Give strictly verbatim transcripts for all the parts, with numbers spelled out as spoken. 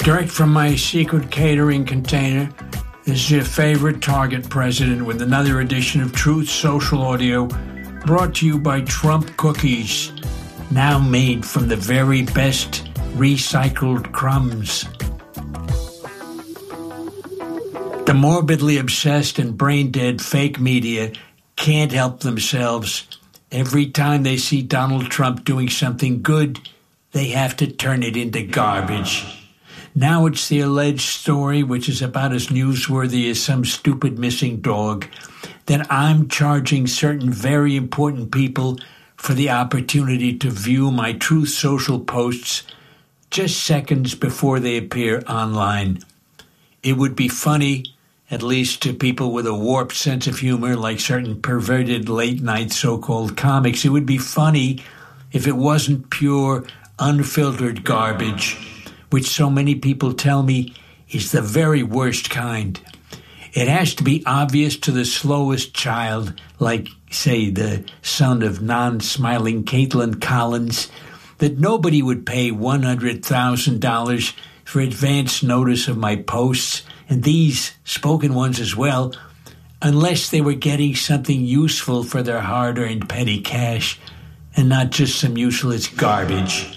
Direct from my secret catering container, this is your favorite Target president with another edition of Truth Social Audio, brought to you by Trump Cookies, now made from the very best recycled crumbs. The morbidly obsessed and brain-dead fake media can't help themselves. Every time they see Donald Trump doing something good, they have to turn it into garbage. Now it's the alleged story, which is about as newsworthy as some stupid missing dog, that I'm charging certain very important people for the opportunity to view my Truth Social posts just seconds before they appear online. It would be funny, at least to people with a warped sense of humor like certain perverted late-night so-called comics, it would be funny if it wasn't pure, unfiltered garbage, which so many people tell me is the very worst kind. It has to be obvious to the slowest child, like, say, the son of non-smiling Caitlin Collins, that nobody would pay one hundred thousand dollars for advance notice of my posts, and these spoken ones as well, unless they were getting something useful for their hard-earned petty cash, and not just some useless garbage.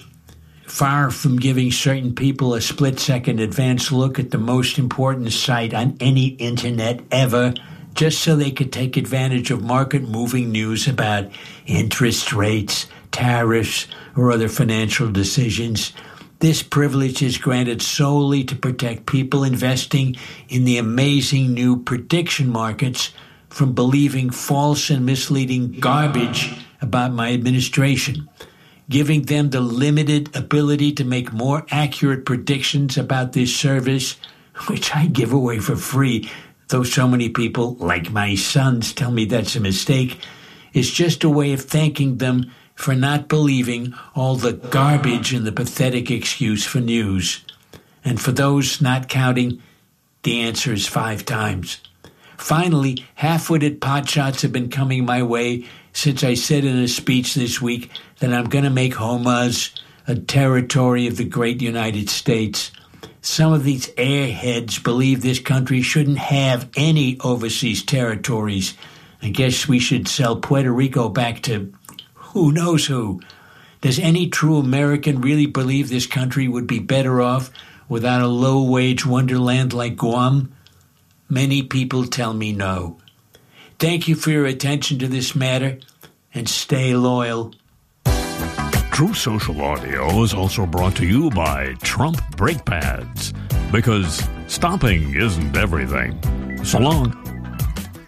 Far from giving certain people a split-second advance look at the most important site on any internet ever, just so they could take advantage of market-moving news about interest rates, tariffs, or other financial decisions, this privilege is granted solely to protect people investing in the amazing new prediction markets from believing false and misleading garbage about my administration, giving them the limited ability to make more accurate predictions about this service, which I give away for free, though so many people, like my sons, tell me that's a mistake, is just a way of thanking them for not believing all the garbage and the pathetic excuse for news. And for those not counting, the answer is five times. Finally, half-witted potshots have been coming my way since I said in a speech this week that I'm going to make Hamas a territory of the great United States. Some of these airheads believe this country shouldn't have any overseas territories. I guess we should sell Puerto Rico back to who knows who. Does any true American really believe this country would be better off without a low-wage wonderland like Guam? Many people tell me no. Thank you for your attention to this matter, and stay loyal. Truth Social Audio is also brought to you by Trump Brake Pads, because stopping isn't everything. So long.